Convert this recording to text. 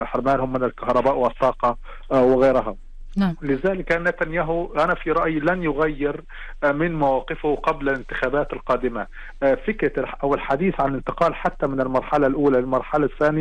حرمانهم من الكهرباء والطاقة وغيرها. نعم. لذلك نتنياهو أنا في رأيي لن يغير من مواقفه قبل الانتخابات القادمة. فكرة أو الحديث عن الانتقال حتى من المرحلة الأولى للمرحلة الثانية